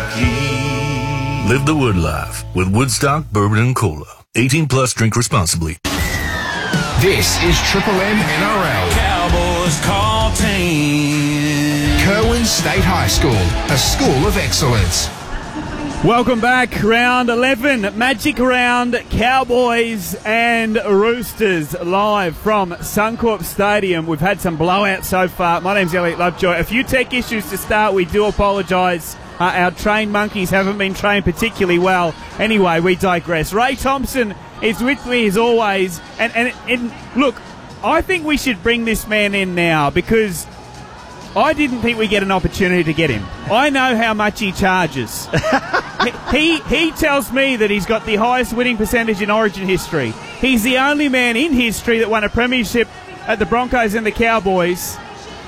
Kentucky. Live the Wood life with Woodstock Bourbon and Cola. 18 plus, drink responsibly. This is Triple M NRL. Cowboys call 10. Kerwin State High School, a school of excellence. Welcome back, round 11, Magic Round, Cowboys and Roosters, live from Suncorp Stadium. We've had some blowouts so far. My name's Elliot Lovejoy. A few tech issues to start. We do apologise. Our trained monkeys haven't been trained particularly well. Anyway, we digress. Ray Thompson is with me as always. And look, I think we should bring this man in now because I didn't think we'd get an opportunity to get him. I know how much he charges. He tells me that he's got the highest winning percentage in Origin history. He's the only man in history that won a premiership at the Broncos and the Cowboys.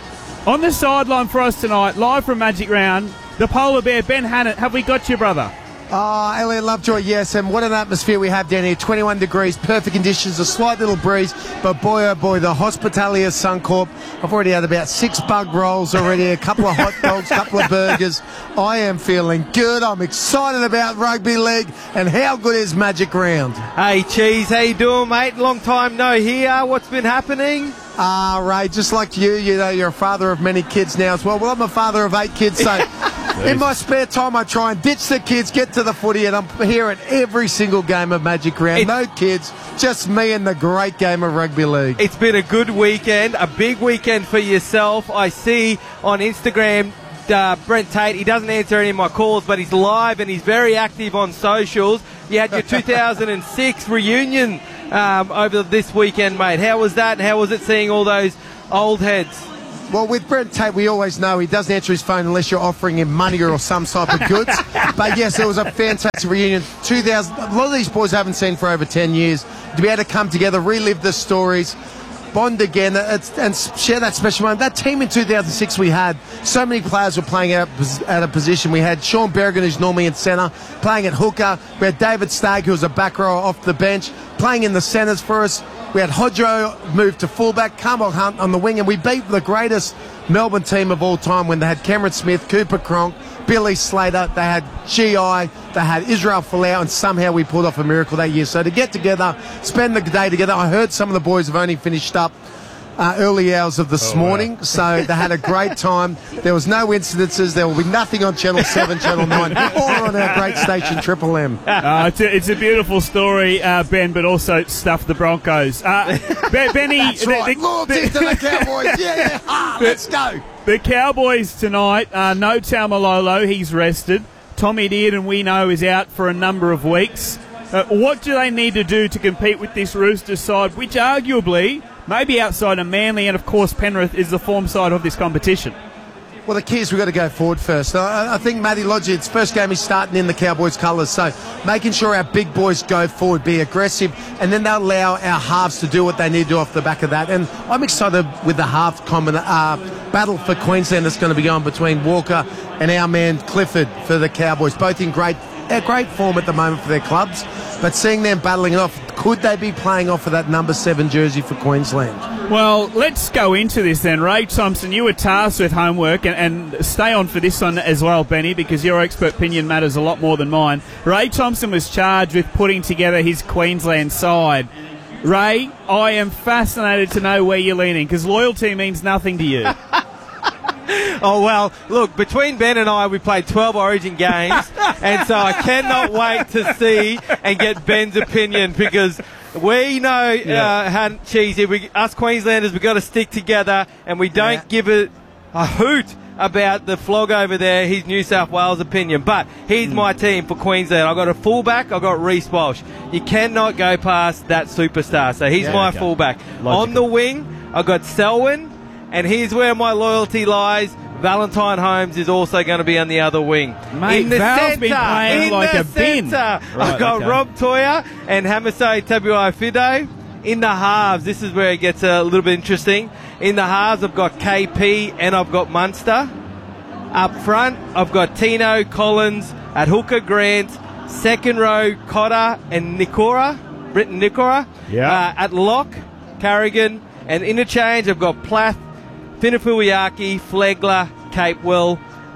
On the sideline for us tonight, live from Magic Round, the polar bear, Ben Hannett. Have we got you, brother? Oh, Elliot Lovejoy, yes, and what an atmosphere we have down here. 21 degrees, perfect conditions, a slight little breeze, but boy, oh boy, the hospitality of Suncorp. I've already had about 6 bug rolls already, a couple of hot dogs, a couple of burgers. I am feeling good. I'm excited about rugby league, and how good is Magic Round? Hey, Cheese, how you doing, mate? Long time no hear. What's been happening? Ray, just like you know, you're a father of many kids now as well. Well, I'm a father of 8 kids, so in my spare time I try and ditch the kids, get to the footy, and I'm here at every single game of Magic Round. No kids, just me and the great game of rugby league. It's been a good weekend, a big weekend for yourself. I see on Instagram Brent Tate, he doesn't answer any of my calls, but he's live and he's very active on socials. You had your 2006 reunion over this weekend, mate. How was that, and how was it seeing all those old heads? Well, with Brent Tate, we always know he doesn't answer his phone unless you're offering him money or some type of goods. But yes, it was a fantastic reunion. A lot of these boys I haven't seen for over 10 years. To be able to come together, relive the stories, bond again, and share that special moment. That team in 2006 we had, so many players were playing out of position. We had Sean Berrigan, who's normally in centre, playing at hooker. We had David Stagg, who was a back row off the bench, playing in the centres for us. We had Hodjo move to fullback, Carmel Hunt on the wing, and we beat the greatest Melbourne team of all time when they had Cameron Smith, Cooper Cronk, Billy Slater, they had GI, they had Israel Folau, and somehow we pulled off a miracle that year. So to get together, spend the day together, I heard some of the boys have only finished up early hours of this morning, so they had a great time. There was no incidences. There will be nothing on Channel 7, Channel 9, or on our great station, Triple M. It's a beautiful story, Ben, but also stuff the Broncos. Benny, that's right. Loyalty to the Cowboys. Yeah. Let's go. The Cowboys tonight, no Taumalolo, he's rested. Tommy Dearden, we know, is out for a number of weeks. What do they need to do to compete with this Roosters side, which arguably, maybe outside of Manly and, of course, Penrith, is the form side of this competition? Well, the key is we've got to go forward first. I think Matty Lodge, it's first game he's starting in the Cowboys colours, so making sure our big boys go forward, be aggressive, and then they'll allow our halves to do what they need to do off the back of that. And I'm excited with the half battle for Queensland that's going to be going between Walker and our man Clifford for the Cowboys, both in great form at the moment for their clubs, but seeing them battling it off, could they be playing off of that number 7 jersey for Queensland? Well, let's go into this then. Ray Thompson, you were tasked with homework, and stay on for this one as well, Benny, because your expert opinion matters a lot more than mine. Ray Thompson was charged with putting together his Queensland side. Ray, I am fascinated to know where you're leaning, because loyalty means nothing to you. Oh, well, look, between Ben and I, we played 12 Origin games, and so I cannot wait to see and get Ben's opinion, because we know how cheesy, us Queenslanders, we've got to stick together, and we don't give a hoot about the flog over there, his New South Wales opinion. But he's my team for Queensland. I've got a fullback, I've got Reece Walsh. You cannot go past that superstar, so he's my fullback. Logical. On the wing, I've got Selwyn. And here's where my loyalty lies. Valentine Holmes is also going to be on the other wing. Mate, in the Val's been playing like a bin. Right, I've got Rob Toya and Hamisei Tabuai-Fidow. In the halves, this is where it gets a little bit interesting. In the halves, I've got KP and I've got Munster. Up front, I've got Tino, Collins, at hooker Grant, second row Cotter and Britton Nikora. Yeah. At lock, Carrigan. And interchange, I've got Plath, Finafuiaki, Flegler, Capewell,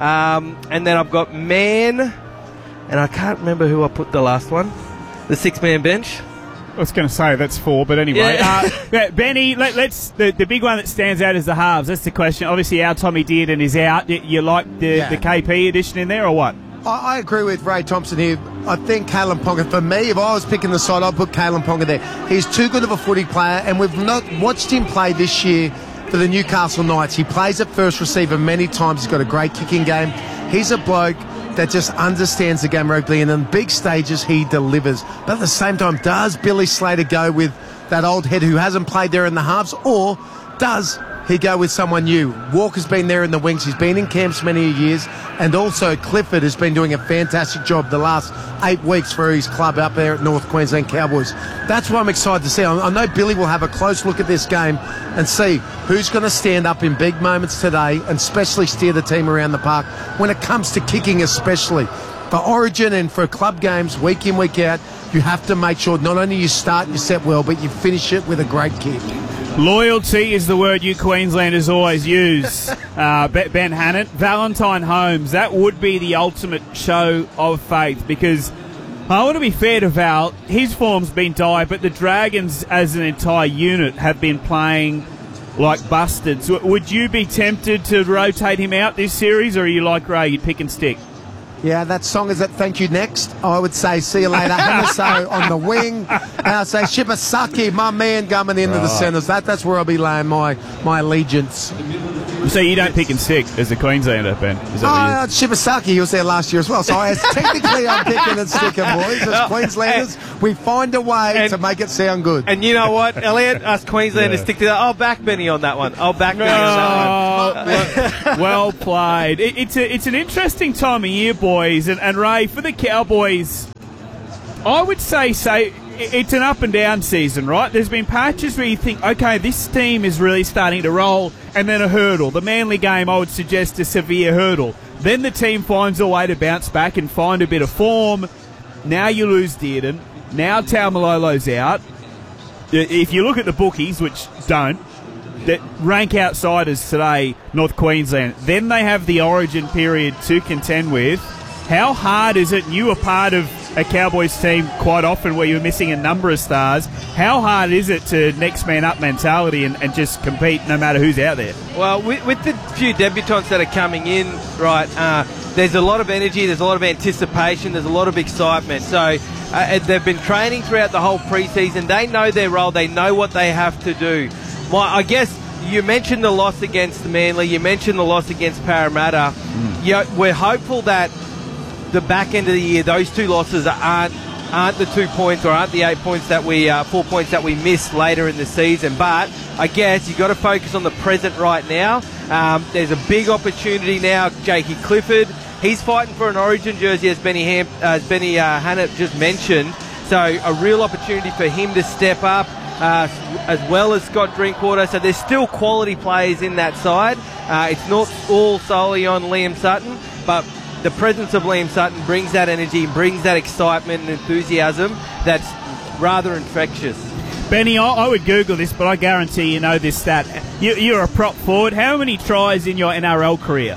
And then I've got Man, and I can't remember who I put the last one. The 6-man bench. I was going to say that's 4, but anyway. Yeah. Benny, the big one that stands out is the halves. That's the question. Obviously, our Tommy Dearden is out. You like the KP addition in there or what? I agree with Ray Thompson here. I think Kalen Ponga, for me, if I was picking the side, I'd put Kalen Ponga there. He's too good of a footy player, and we've not watched him play this year for the Newcastle Knights. He plays at first receiver many times. He's got a great kicking game. He's a bloke that just understands the game of rugby, and in big stages he delivers. But at the same time, does Billy Slater go with that old head who hasn't played there in the halves, or does he go with someone new? Walker's been there in the wings. He's been in camps many years, and also Clifford has been doing a fantastic job the last 8 weeks for his club up there at North Queensland Cowboys. That's what I'm excited to see. I know Billy will have a close look at this game and see who's going to stand up in big moments today and especially steer the team around the park when it comes to kicking especially. For Origin and for club games, week in, week out, you have to make sure not only you start your set well, but you finish it with a great kick. Loyalty is the word you Queenslanders always use. Ben Hannant, Valentine Holmes, that would be the ultimate show of faith, because I want to be fair to Val, his form's been dire, but the Dragons as an entire unit have been playing like bastards. Would you be tempted to rotate him out this series, or are you like Ray, you'd pick and stick? Yeah, that song is at Thank You Next. I would say see you later. Hamaso on the wing. And I'll say Shibasaki, my man, coming into the centres. That's where I'll be laying my allegiance. So you don't pick and stick as a Queenslander, Ben? Is that Shibasaki, he was there last year as well. So technically I'm picking and sticking, boys. As Queenslanders, we find a way to make it sound good. And you know what, Elliot? Us Queenslanders stick to that. I'll back Benny on that one. Benny on that one. Well played. It's an interesting time of year, boys. And Ray, for the Cowboys, I would say it's an up and down season, right? There's been patches where you think, okay, this team is really starting to roll, and then a hurdle. The Manly game, I would suggest, a severe hurdle. Then the team finds a way to bounce back and find a bit of form. Now you lose Dearden. Now Taumalolo's out. If you look at the bookies, which don't, that rank outsiders today, North Queensland, then they have the Origin period to contend with. How hard is it? You were part of a Cowboys team quite often where you were missing a number of stars. How hard is it to next man up mentality and just compete no matter who's out there? Well, with the few debutants that are coming in, right, there's a lot of energy, there's a lot of anticipation, there's a lot of excitement. So they've been training throughout the whole preseason. They know their role, they know what they have to do. I guess you mentioned the loss against Manly, you mentioned the loss against Parramatta. We're hopeful that the back end of the year, those 2 losses aren't the 2 points or aren't the 8 points that 4 points that we missed later in the season. But I guess you've got to focus on the present right now. There's a big opportunity now. Jakey Clifford, he's fighting for an Origin jersey, as Benny Hannant just mentioned. So a real opportunity for him to step up, as well as Scott Drinkwater. So there's still quality players in that side. It's not all solely on Liam Sutton, but the presence of Liam Sutton brings that energy, brings that excitement and enthusiasm that's rather infectious. Benny, I would Google this, but I guarantee you know this stat. You're a prop forward. How many tries in your NRL career?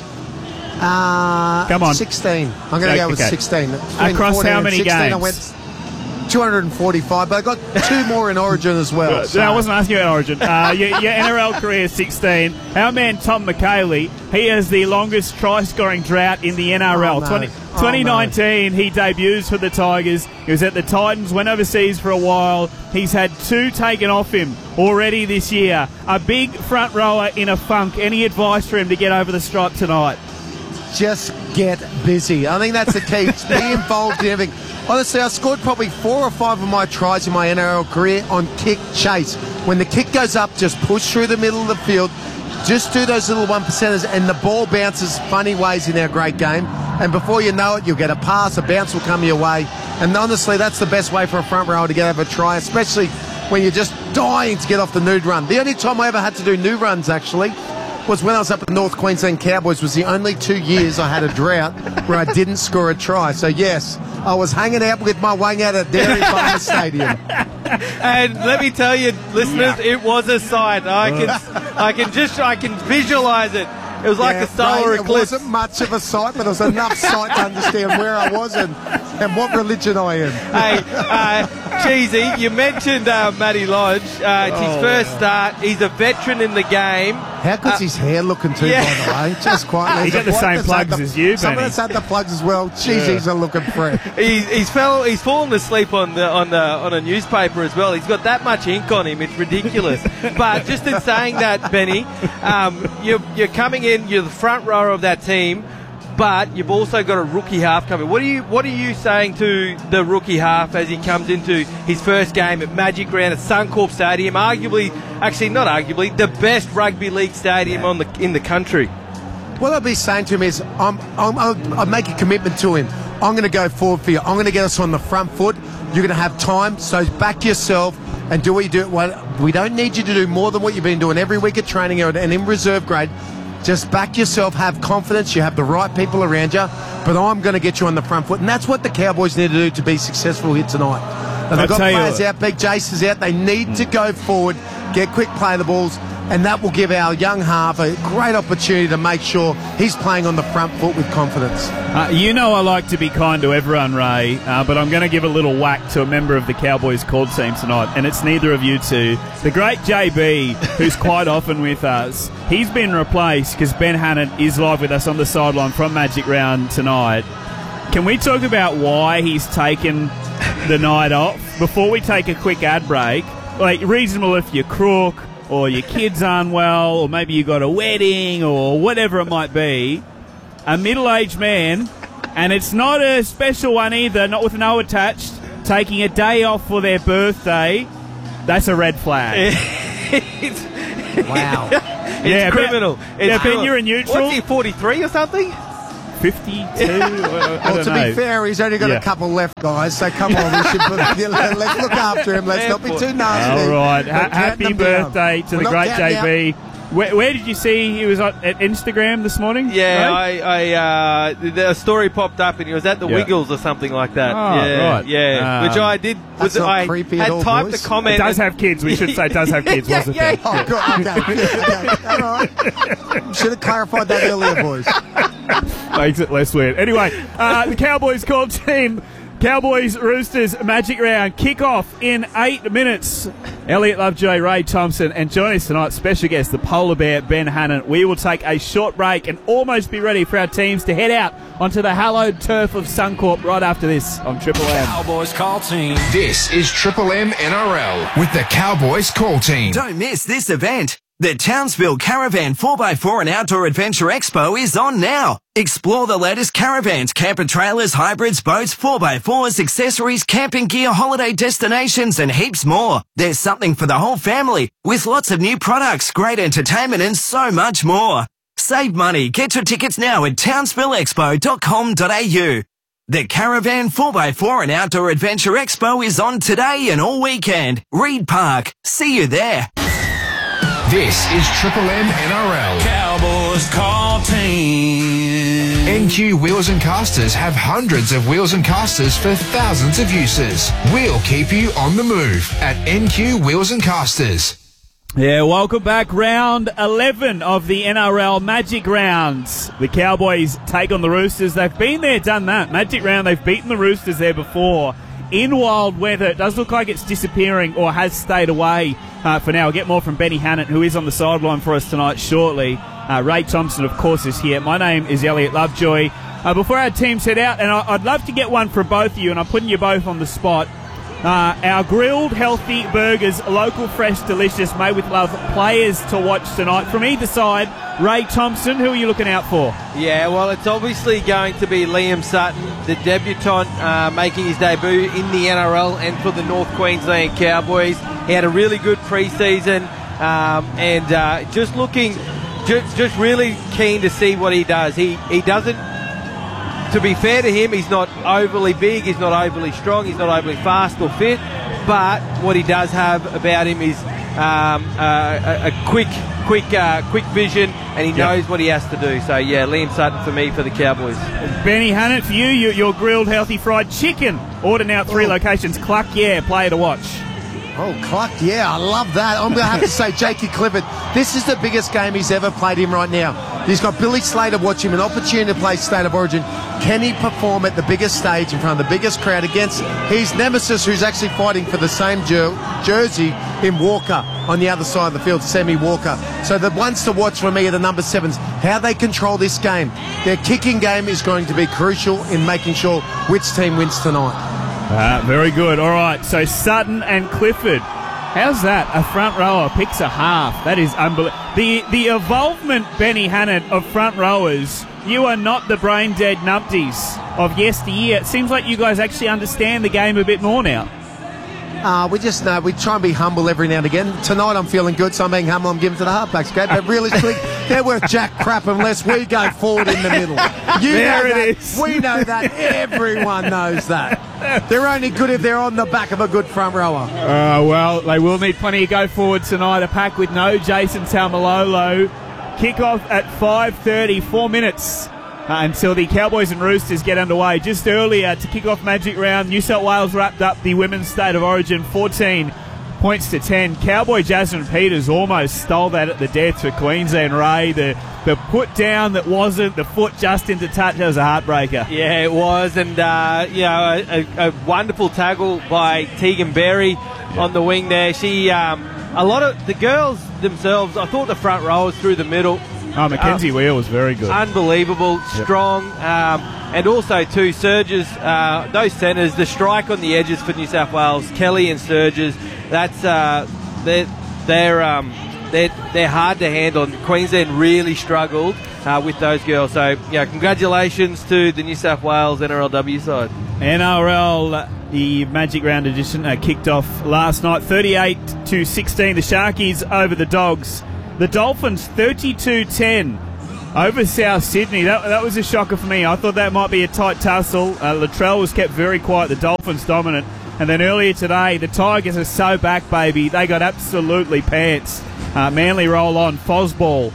Come on. 16. I'm going to go with 16. Across how many 16, games? I went 245, but I got 2 more in Origin as well. No, I wasn't asking you about Origin. Your NRL career is 16. Our man Tom McKaylee, he has the longest try-scoring drought in the NRL. 2019, he debuts for the Tigers. He was at the Titans, went overseas for a while. He's had 2 taken off him already this year. A big front rower in a funk. Any advice for him to get over the stripe tonight? Just get busy. I think that's the key. Be involved in everything. Honestly, I scored probably 4 or 5 of my tries in my NRL career on kick chase. When the kick goes up, just push through the middle of the field. Just do those little 1%ers, and the ball bounces funny ways in our great game. And before you know it, you'll get a pass, a bounce will come your way. And honestly, that's the best way for a front rower to get over a try, especially when you're just dying to get off the nude run. The only time I ever had to do new runs, actually, was when I was up at the North Queensland Cowboys. Was the only 2 years I had a drought where I didn't score a try. So yes, I was hanging out with my wang out at Dairy Farm Stadium. And let me tell you, listeners, it was a sight. I can visualise it. It was like a solar eclipse. It wasn't much of a sight, but it was enough sight to understand where I was and what religion I am. Hey, Cheesy, you mentioned Matty Lodge. It's his first start. He's a veteran in the game. How good's his hair looking too, by the way? Just quietly. He got the same plugs as you, Someone that's had the plugs as well. Jeez, he's a looking fresh. He's fallen asleep on a newspaper as well. He's got that much ink on him. It's ridiculous. But just in saying that, Benny, you're coming in. You're the front rower of that team. But you've also got a rookie half coming. What are you saying to the rookie half as he comes into his first game at Magic Round at Suncorp Stadium? Not arguably, the best rugby league stadium in the country. What I'll be saying to him is, I'll make a commitment to him. I'm going to go forward for you. I'm going to get us on the front foot. You're going to have time, so back yourself and do what you do. We don't need you to do more than what you've been doing every week at training and in reserve grade. Just back yourself, have confidence, you have the right people around you, but I'm going to get you on the front foot. And that's what the Cowboys need to do to be successful here tonight. And they've got players out, Big Jace is out. They need to go forward, get quick play the balls, and that will give our young half a great opportunity to make sure he's playing on the front foot with confidence. You know I like to be kind to everyone, Ray, but I'm going to give a little whack to a member of the Cowboys call team tonight, and it's neither of you two. The great JB, who's quite often with us, he's been replaced because Ben Hannant is live with us on the sideline from Magic Round tonight. Can we talk about why he's taken the night off? Before we take a quick ad break, like reasonable if you're crook, or your kid's unwell, or maybe you got a wedding, or whatever it might be, a middle-aged man, and it's not a special one either, not with no attached, taking a day off for their birthday, that's a red flag. Wow. It's criminal. Ben, you're a neutral. What's he, 43 or something? 52? Well, to be fair, he's only got a couple left, guys, so come on, let's look after him. Let's not be too nasty. All right. Happy birthday to the great JB. Where did you see he was at Instagram this morning? Yeah, right? A story popped up and he was at the Wiggles or something like that. Right. Yeah, which I did. I had typed a comment. It does have kids. We should say it does have kids, wasn't it? Oh, good. Okay. All right. Should have clarified that earlier, boys. Makes it less weird. Anyway, the Cowboys call team, Cowboys Roosters Magic Round, kick-off in 8 minutes. Elliot Lovejoy, Ray Thompson, and join us tonight, special guest, the Polar Bear, Ben Hannant. We will take a short break and almost be ready for our teams to head out onto the hallowed turf of Suncorp right after this on Triple M. Cowboys call team. This is Triple M NRL with the Cowboys call team. Don't miss this event. The Townsville Caravan 4x4 and Outdoor Adventure Expo is on now. Explore the latest caravans, camper trailers, hybrids, boats, 4x4s, accessories, camping gear, holiday destinations, and heaps more. There's something for the whole family, with lots of new products, great entertainment, and so much more. Save money. Get your tickets now at townsvilleexpo.com.au. The Caravan 4x4 and Outdoor Adventure Expo is on today and all weekend. Reed Park. See you there. This is Triple M NRL. Cowboys call team. NQ Wheels and Casters have hundreds of wheels and casters for thousands of uses. We'll keep you on the move at NQ Wheels and Casters. Yeah, welcome back. Round 11 of the NRL Magic Rounds. The Cowboys take on the Roosters. They've been there, done that. Magic Round, they've beaten the Roosters there before. In wild weather, it does look like it's disappearing or has stayed away for now. We'll get more from Benny Hannant, who is on the sideline for us tonight shortly. Ray Thompson, of course, is here. My name is Elliot Lovejoy. Before our teams head out, and I'd love to get one for both of you, and I'm putting you both on the spot. Our grilled, healthy burgers, local, fresh, delicious, made with love, players to watch tonight. From either side, Ray Thompson, who are you looking out for? Yeah, well, it's obviously going to be Liam Sutton, the debutant, making his debut in the NRL and for the North Queensland Cowboys. He had a really good pre-season and just really keen to see what he does. He doesn't, to be fair to him, he's not overly big, he's not overly strong, he's not overly fast or fit, but what he does have about him is a quick vision, and he knows what he has to do. So, yeah, Liam Sutton for me for the Cowboys. Benny Hannant, for you, your grilled, healthy fried chicken. Order now at 3 locations. Cluck, player to watch. Oh, Cluck, I love that. I'm going to have to say Jakey Clifford. This is the biggest game he's ever played in right now. He's got Billy Slater watching him, an opportunity to play State of Origin. Can he perform at the biggest stage in front of the biggest crowd against his nemesis, who's actually fighting for the same jersey in Walker on the other side of the field, Sammy Walker. So the ones to watch for me are the number 7s, how they control this game. Their kicking game is going to be crucial in making sure which team wins tonight. Very good. All right, so Sutton and Clifford. How's that? A front rower picks a half. That is unbelievable. The involvement, Benny Hannett, of front rowers, you are not the brain-dead numpties of yesteryear. It seems like you guys actually understand the game a bit more now. We just know we try and be humble every now and again. Tonight I'm feeling good, so I'm being humble. I'm giving to the halfbacks, okay? But realistically, they're worth jack crap unless we go forward in the middle. There it is. We know that. Everyone knows that. They're only good if they're on the back of a good front rower. Well, they will need plenty of go forward tonight. A pack with no Jason Taumalolo. Kick-off at 5:30, 4 minutes. Until the Cowboys and Roosters get underway. Just earlier to kick off Magic Round, New South Wales wrapped up the Women's State of Origin 14 points to 10. Cowboy Jasmine Peters almost stole that at the death for Queensland. Ray, the put down that wasn't, the foot just into touch, that was a heartbreaker. Yeah, it was, and a wonderful tackle by Tegan Berry on the wing there. She, a lot of the girls themselves, I thought the front rowers through the middle. Oh, Mackenzie Wheel was very good. Unbelievable, strong, and also too, Surges, those centres, the strike on the edges for New South Wales, Kelly and Surges, that's they're hard to handle. Queensland really struggled with those girls. So, congratulations to the New South Wales NRLW side. NRL, the Magic Round edition, kicked off last night, 38-16. The Sharkies over the Dogs. The Dolphins 32-10 over South Sydney. That was a shocker for me. I thought that might be a tight tussle. Latrell was kept very quiet. The Dolphins dominant. And then earlier today, the Tigers are so back, baby. They got absolutely pants. Manly roll on. Fosball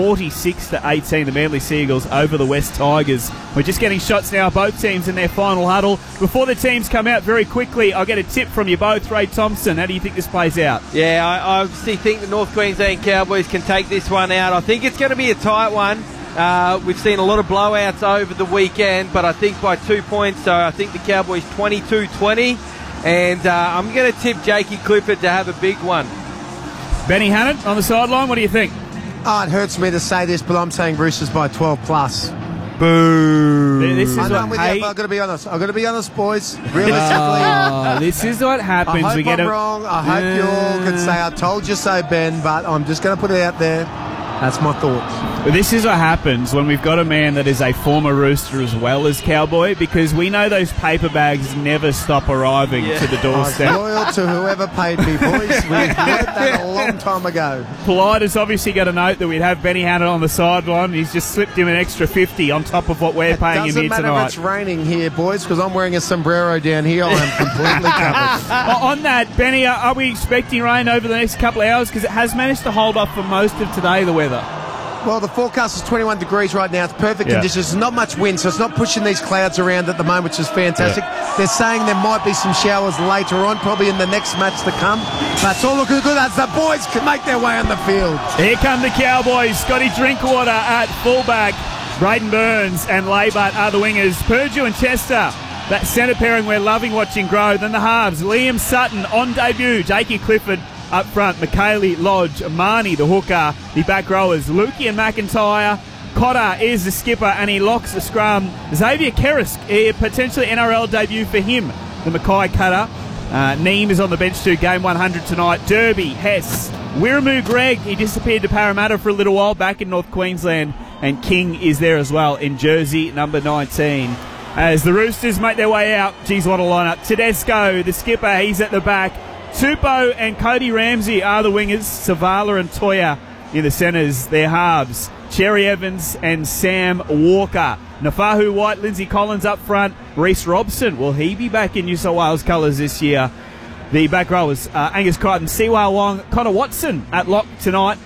46-18. The Manly Seagulls over the West Tigers. We're just getting shots now. Both teams in their final huddle. Before the teams come out very quickly, I'll get a tip from you both. Ray Thompson, how do you think this plays out? Yeah, I obviously think the North Queensland Cowboys can take this one out. I think it's going to be a tight one. We've seen a lot of blowouts over the weekend, but I think by 2 points. So I think the Cowboys 22-20. And I'm going to tip Jakey Clifford to have a big one. Benny Hannett on the sideline, what do you think? Oh, it hurts me to say this, but I'm saying Roosters by 12 plus. Boo. This is I've got to be honest. I've got to be honest, boys. Realistically. This is what happens. I hope I'm wrong. I hope you all could say I told you so, Ben, but I'm just going to put it out there. That's my thoughts. This is what happens when we've got a man that is a former Rooster as well as Cowboy, because we know those paper bags never stop arriving to the doorstep. I was loyal to whoever paid me, boys. We've learned that a long time ago. Polite has obviously got a note that we'd have Benny Hannett on the sideline. He's just slipped him an extra 50 on top of what we're paying him here tonight. Doesn't matter if it's raining here, boys, because I'm wearing a sombrero down here. I am completely covered. On that, Benny, are we expecting rain over the next couple of hours? Because it has managed to hold off for most of today, the weather. Well, the forecast is 21 degrees right now. It's perfect conditions. There's not much wind, so it's not pushing these clouds around at the moment, which is fantastic. They're saying there might be some showers later on, probably in the next match to come. But it's all looking good as the boys can make their way on the field. Here come the Cowboys. Scotty Drinkwater at fullback. Braden Burns and Laybut are the wingers. Purdue and Chester, that centre pairing we're loving watching grow. Then the halves, Liam Sutton on debut. Jakey Clifford up front, McKaylee, Lodge, Marnie, the hooker, the back rowers, Lukey and McIntyre. Cotter is the skipper and he locks the scrum. Xavier Kerrisk, potentially NRL debut for him, the Mackay cutter. Neem is on the bench too, game 100 tonight. Derby, Hess, Wiramu Greg, he disappeared to Parramatta for a little while, back in North Queensland. And King is there as well in jersey number 19. As the Roosters make their way out, geez, what a lineup. Tedesco, the skipper, he's at the back. Tupou and Cody Ramsey are the wingers. Savala and Toya in the centres, their halves. Cherry Evans and Sam Walker. Nafahu White, Lindsay Collins up front. Reece Robson, will he be back in New South Wales colours this year? The back rowers, Angus Crichton, Siwa Wong, Connor Watson at lock tonight.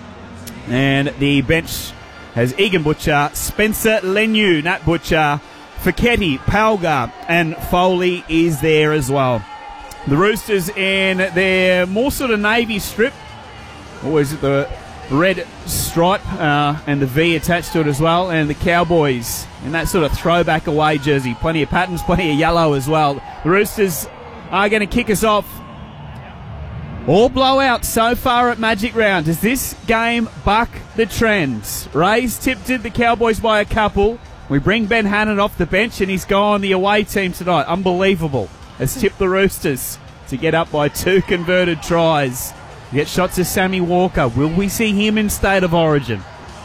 And the bench has Egan Butcher, Spencer Leniu, Nat Butcher, Fiketti, Palga, and Foley is there as well. The Roosters in their more sort of navy strip, or is it the red stripe and the V attached to it as well, and the Cowboys in that sort of throwback away jersey. Plenty of patterns, plenty of yellow as well. The Roosters are going to kick us off. All blowouts so far at Magic Round. Does this game buck the trends? Ray's tipped it, the Cowboys by a couple. We bring Ben Hannon off the bench and he's gone the away team tonight. Unbelievable. Has tipped the Roosters to get up by 2 converted tries. Get shots of Sammy Walker. Will we see him in State of Origin?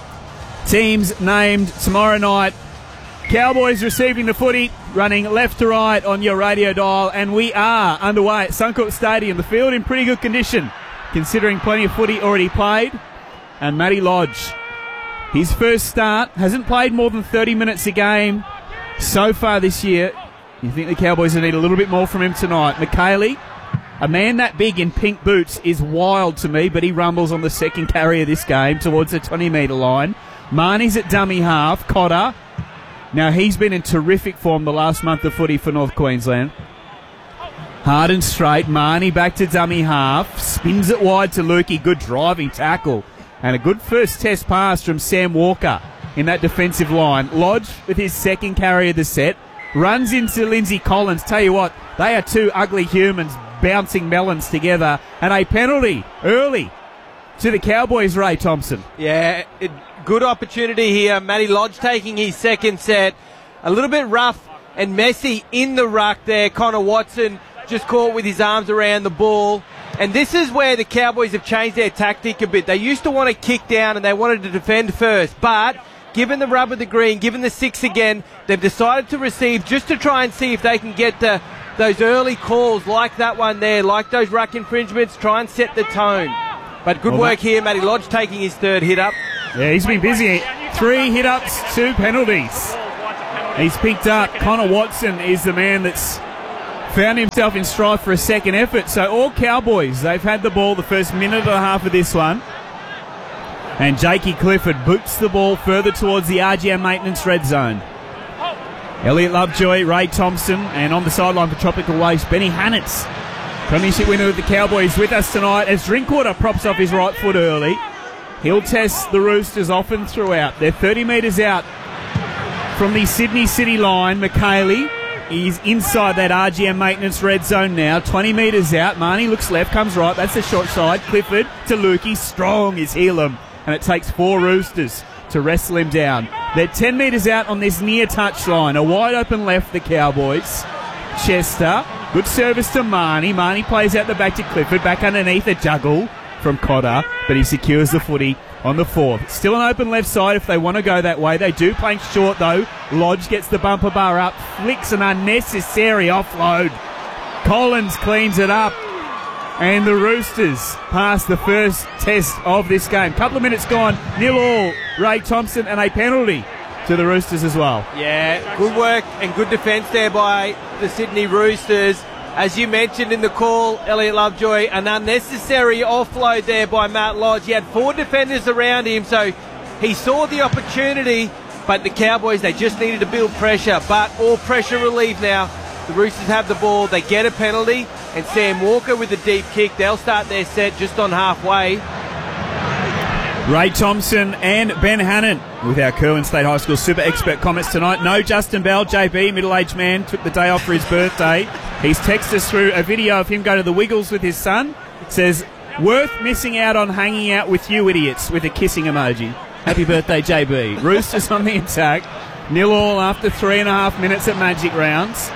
Teams named tomorrow night. Cowboys receiving the footy, running left to right on your radio dial, and we are underway at Suncorp Stadium. The field in pretty good condition, considering plenty of footy already played. And Matty Lodge, his first start, hasn't played more than 30 minutes a game so far this year. You think the Cowboys will need a little bit more from him tonight. McKaylee, a man that big in pink boots, is wild to me, but he rumbles on the second carry of this game towards the 20-metre line. Marnie's at dummy half. Cotter, now he's been in terrific form the last month of footy for North Queensland. Hard and straight. Marnie back to dummy half. Spins it wide to Lukey. Good driving tackle. And a good first test pass from Sam Walker in that defensive line. Lodge with his second carry of the set. Runs into Lindsay Collins. Tell you what, they are two ugly humans bouncing melons together. And a penalty early to the Cowboys, Ray Thompson. Yeah, good opportunity here. Matty Lodge taking his second set. A little bit rough and messy in the ruck there. Connor Watson just caught with his arms around the ball. And this is where the Cowboys have changed their tactic a bit. They used to want to kick down and they wanted to defend first. But given the rub of the green, given the 6 again, they've decided to receive just to try and see if they can get those early calls like that one there, like those ruck infringements, try and set the tone. But good work here. Matty Lodge taking his third hit up. Yeah, he's been busy. 3 hit-ups, 2 penalties. He's picked up. Connor Watson is the man that's found himself in strife for a second effort. So all Cowboys, they've had the ball the first minute and a half of this one. And Jakey Clifford boots the ball further towards the RGM maintenance red zone. Elliot Lovejoy, Ray Thompson, and on the sideline for Tropical Waste, Benny Hannitz. Premiership winner of the Cowboys with us tonight as Drinkwater props off his right foot early. He'll test the Roosters often throughout. They're 30 metres out from the Sydney City line. McKaylee is inside that RGM maintenance red zone now. 20 metres out. Marnie looks left, comes right. That's the short side. Clifford to Lukey. Strong is Helam. And it takes 4 Roosters to wrestle him down. They're 10 metres out on this near touch line. A wide open left, the Cowboys. Chester. Good service to Marnie. Marnie plays out the back to Clifford. Back underneath, a juggle from Cotter, but he secures the footy on the 4th. Still an open left side if they want to go that way. They do play short though. Lodge gets the bumper bar up, flicks an unnecessary offload. Collins cleans it up, and the Roosters pass the first test of this game. Couple of minutes gone, 0-0. Ray Thompson, and a penalty to the Roosters as well. Yeah, good work and good defence there by the Sydney Roosters. As you mentioned in the call, Elliot Lovejoy, an unnecessary offload there by Matt Lodge. He had 4 defenders around him, so he saw the opportunity, but the Cowboys, they just needed to build pressure. But all pressure relieved now. The Roosters have the ball, they get a penalty, and Sam Walker with a deep kick. They'll start their set just on halfway. Ray Thompson and Ben Hannon with our Curwin State High School Super Expert comments tonight. No Justin Bell, JB, middle-aged man, took the day off for his birthday. He's texted us through a video of him going to the Wiggles with his son. It says, worth missing out on hanging out with you idiots, with a kissing emoji. Happy birthday, JB. Roosters on the attack. 0-0 after 3.5 minutes at Magic Rounds.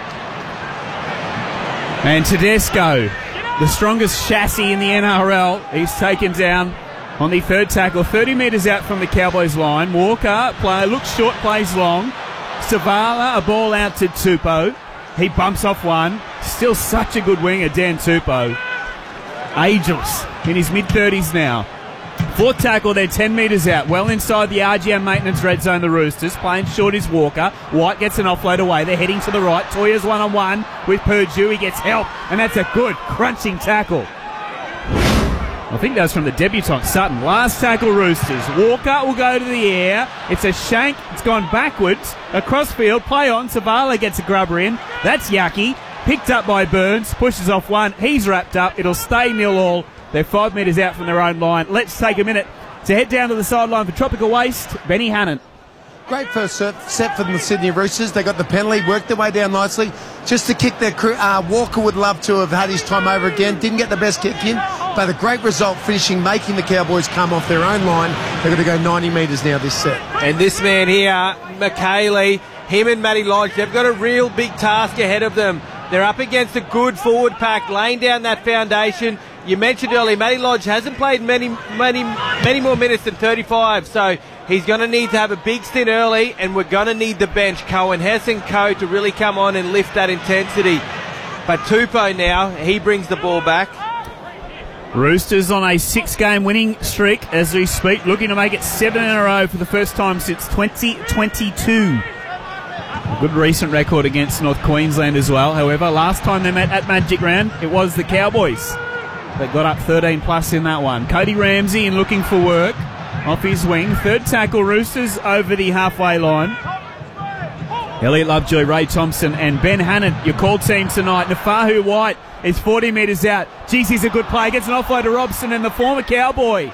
And Tedesco, the strongest chassis in the NRL, he's taken down on the third tackle, 30 metres out from the Cowboys line. Walker, looks short, plays long. Savala, a ball out to Tupou. He bumps off one. Still such a good winger, Dan Tupou. Ageless, in his mid-30s now. Fourth tackle, they're 10 metres out. Well inside the RGM maintenance red zone, the Roosters. Playing short is Walker. White gets an offload away. They're heading to the right. Toya's one-on-one with Purdue. He gets help, and that's a good crunching tackle. I think that was from the debutant, Sutton. Last tackle, Roosters. Walker will go to the air. It's a shank. It's gone backwards. Across field. Play on. Savala gets a grubber in. That's yucky. Picked up by Burns. Pushes off one. He's wrapped up. It'll stay 0-0. They're 5 metres out from their own line. Let's take a minute To head down to the sideline for Tropical Waste, Benny Hannon. Great first set for the Sydney Roosters. They got the penalty, worked their way down nicely. Just to kick their crew, Walker would love to have had his time over again. Didn't get the best kick in, but a great result finishing, making the Cowboys come off their own line. They're going to go 90 metres now this set. And this man here, McKaylee, him and Matty Lodge, they've got a real big task ahead of them. They're up against a good forward pack, laying down that foundation. You mentioned earlier, Matty Lodge hasn't played many more minutes than 35, so he's going to need to have a big stint early, and we're going to need the bench, Cohen Hess and Co, to really come on and lift that intensity. But Tupou now, he brings the ball back. Roosters on a 6-game winning streak as we speak, looking to make it 7 in a row for the first time since 2022. A good recent record against North Queensland as well. However, last time they met at Magic Round, it was the Cowboys that got up 13 plus in that one. Cody Ramsey in looking for work off his wing. Third tackle, Roosters over the halfway line. Elliot Lovejoy, Ray Thompson and Ben Hannon, your call team tonight. Nafahu White is 40 metres out. Geez, he's a good play. Gets an offload to Robson, and the former Cowboy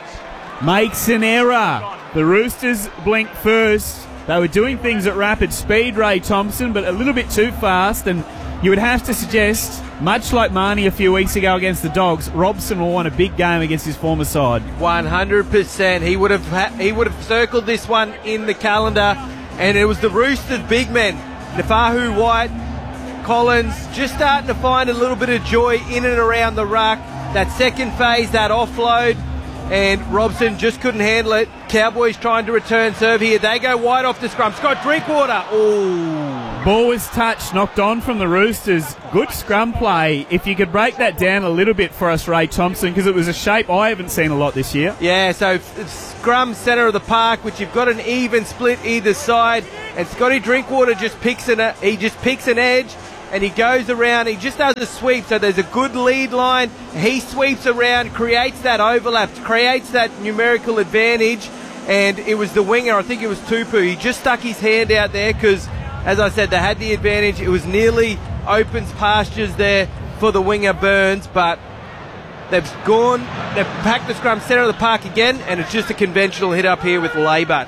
makes an error. The Roosters blink first. They were doing things at rapid speed, Ray Thompson, but a little bit too fast, and you would have to suggest, much like Marnie a few weeks ago against the Dogs, Robson will want a big game against his former side. 100%. He would have circled this one in the calendar, and it was the Roosters' big men, Nafahu White, Collins, just starting to find a little bit of joy in and around the ruck. That second phase, that offload, and Robson just couldn't handle it. Cowboys trying to return serve here. They go wide off the scrum. Scott Drinkwater. Oh. Ball was touched, knocked on from the Roosters. Good scrum play. If you could break that down a little bit for us, Ray Thompson, because it was a shape I haven't seen a lot this year. Yeah, so scrum centre of the park, which you've got an even split either side, and Scotty Drinkwater just picks an edge, and he goes around, he just does a sweep, so there's a good lead line, he sweeps around, creates that overlap, creates that numerical advantage, and it was the winger, I think it was Tupou, he just stuck his hand out there because, as I said, they had the advantage. It was nearly open pastures there for the winger Burns, but they've packed the scrum centre of the park again, and it's just a conventional hit up here with Laybutt.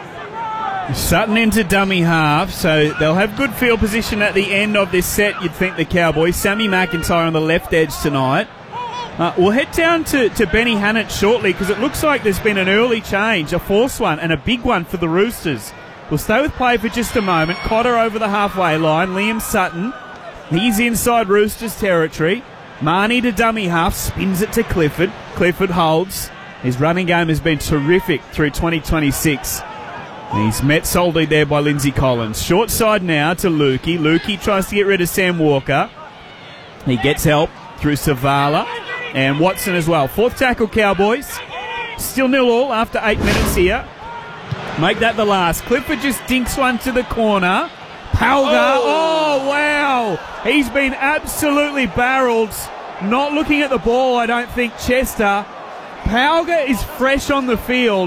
Sutton into dummy half, so they'll have good field position at the end of this set, you'd think, the Cowboys. Sammy McIntyre on the left edge tonight. We'll head down to Benny Hannon shortly because it looks like there's been an early change, a forced one, and a big one for the Roosters. We'll stay with play for just a moment. Cotter over the halfway line. Liam Sutton, he's inside Roosters territory. Marnie to dummy half, spins it to Clifford. Clifford holds. His running game has been terrific through 2026. He's met solidly there by Lindsay Collins. Short side now to Lukey. Lukey tries to get rid of Sam Walker. He gets help through Savala and Watson as well. Fourth tackle, Cowboys. Still 0-0 after 8 minutes here. Make that the last. Clifford just dinks one to the corner. Palga. Oh, wow. He's been absolutely barreled. Not looking at the ball, I don't think, Chester. Palga is fresh on the field.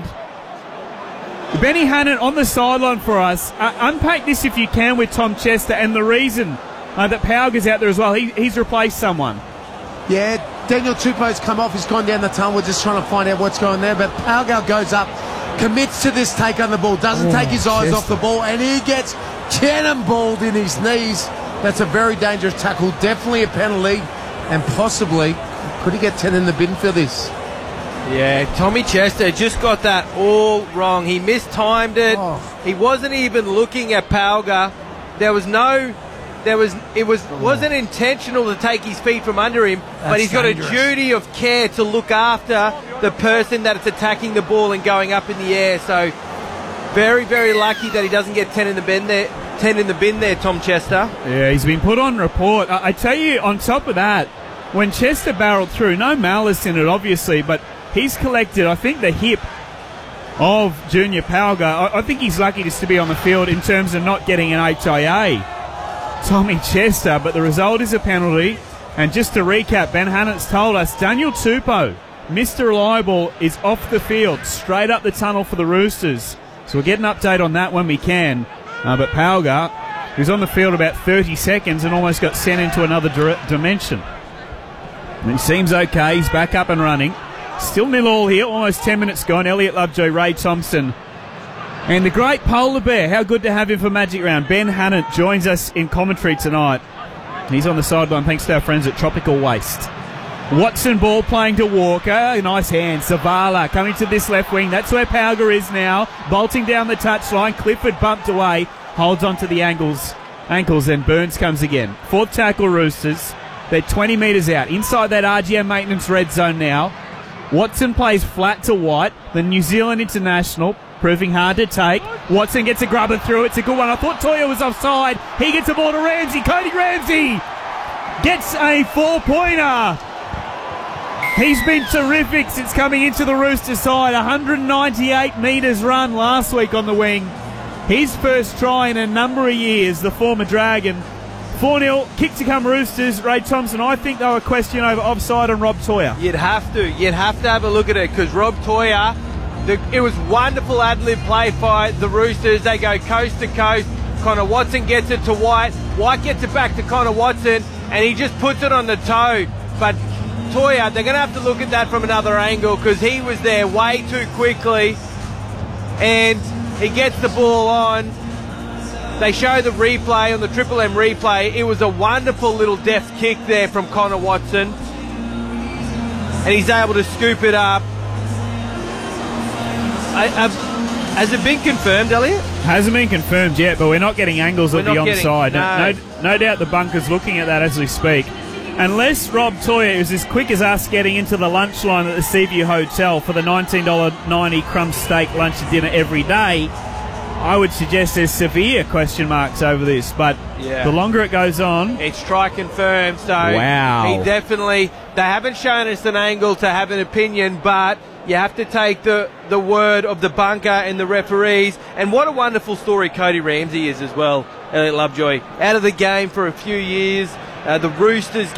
Benny Hannon on the sideline for us. Unpack this if you can with Tom Chester and the reason that Palga's out there as well. He's replaced someone. Yeah, Daniel Tupou's come off. He's gone down the tunnel. We're just trying to find out what's going there. But Palga goes up, commits to this take on the ball, doesn't take his eyes off the ball, and he gets cannonballed in his knees. That's a very dangerous tackle. Definitely a penalty, and possibly could he get 10 in the bin for this? Yeah, Tommy Chester just got that all wrong. He mistimed it. He wasn't even looking at Palga. Wasn't intentional to take his feet from under him, but he's got dangerous. A duty of care to look after the person that is attacking the ball and going up in the air. So very, very lucky that he doesn't get 10 in the bin there. 10 in the bin there, Tom Chester. Yeah, he's been put on report. I tell you, on top of that, when Chester barreled through, no malice in it, obviously, but he's collected, I think, the hip of Junior Palga. I think he's lucky just to be on the field in terms of not getting an HIA. Tommy Chester, but the result is a penalty. And just to recap, Ben Hannon's told us Daniel Tupou, Mr. Reliable, is off the field, straight up the tunnel for the Roosters. So we'll get an update on that when we can. But Palga, who's on the field about 30 seconds and almost got sent into another dimension. And he seems okay. He's back up and running. Still 0-0 here, almost 10 minutes gone. Elliot Lovejoy, Ray Thompson. And the great polar bear, how good to have him for Magic Round. Ben Hannant joins us in commentary tonight. He's on the sideline thanks to our friends at Tropical Waste. Watson ball playing to Walker. Nice hand. Zavala coming to this left wing. That's where Pauga is now. Bolting down the touchline. Clifford bumped away. Holds on to the ankles. And Burns comes again. Fourth tackle, Roosters. They're 20 metres out. Inside that RGM maintenance red zone now. Watson plays flat to White. The New Zealand international. Proving hard to take. Watson gets a grubber through. It's a good one. I thought Toya was offside. He gets the ball to Ramsey. Cody Ramsey gets a 4-pointer. He's been terrific since coming into the Roosters side. 198 metres run last week on the wing. His first try in a number of years, the former Dragon. 4-0, kick to come Roosters. Ray Thompson, I think they were questioning over offside on Rob Toya. You'd have to have a look at it because Rob Toya, it was wonderful ad-lib play by the Roosters. They go coast to coast. Connor Watson gets it to White. White gets it back to Connor Watson, and he just puts it on the toe. But Toya, they're going to have to look at that from another angle because he was there way too quickly, and he gets the ball on. They show the replay on the Triple M replay. It was a wonderful little deft kick there from Connor Watson, and he's able to scoop it up. Has it been confirmed, Elliot? Hasn't been confirmed yet, but we're not getting angles of the onside. No doubt the bunker's looking at that as we speak. Unless Rob Toya is as quick as us getting into the lunch line at the Seaview Hotel for the $19.90 crumb steak lunch and dinner every day, I would suggest there's severe question marks over this. But the longer it goes on... It's try confirmed, so wow. They haven't shown us an angle to have an opinion, but you have to take the word of the bunker and the referees. And what a wonderful story Cody Ramsey is as well, Elliot Lovejoy. Out of the game for a few years. The Roosters